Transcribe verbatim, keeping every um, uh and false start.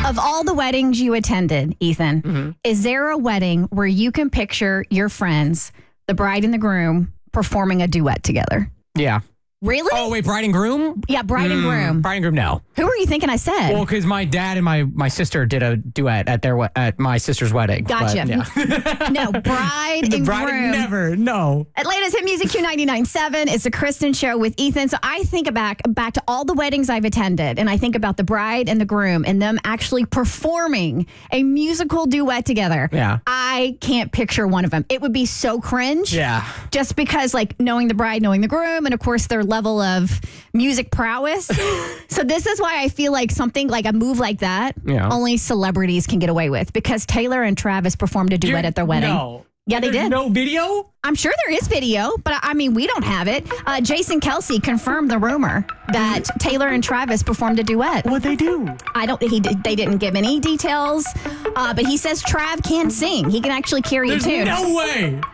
Of all the weddings you attended, Ethan, mm-hmm. is there a wedding where you can picture your friends, the bride and the groom, performing a duet together? Yeah. Really? Oh, wait, bride and groom? Yeah, bride mm, and groom. Bride and groom, no. Who were you thinking I said? Well, because my dad and my, my sister did a duet at their at my sister's wedding. Gotcha. But, yeah. No, bride the and bride groom. Never, no. Atlanta's Hit Music Q ninety-nine point seven. It's the Kristen Show with Ethan. So I think back back to all the weddings I've attended, and I think about the bride and the groom and them actually performing a musical duet together. Yeah. I can't picture one of them. It would be so cringe. Yeah. Just because, like, knowing the bride, knowing the groom, and of course their level of music prowess. So this is why I feel like something like a move like that, yeah. only celebrities can get away with, because Taylor and Travis performed a duet You're, at their wedding. No. Yeah, they There's did. No video? I'm sure there is video, but I mean, we don't have it. Uh, Jason Kelsey confirmed the rumor that Taylor and Travis performed a duet. What'd they do? I don't. He did, they didn't give any details, uh, but he says Trav can sing. He can actually carry There's a tune. No way.